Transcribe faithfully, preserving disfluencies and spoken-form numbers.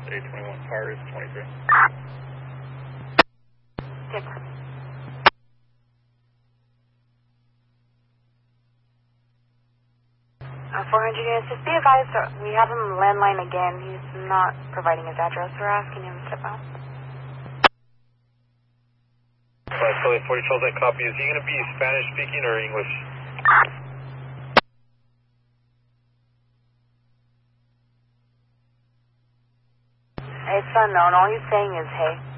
eight twenty-one, Cars twenty-three. Yep. Uh, four hundred units, just be advised, uh, we have him landline again. He's not providing his address. We're asking him to step out. Five, Philly, forty Charles, I copy. Is he going to be Spanish speaking or English? It's unknown. All he's saying is hey.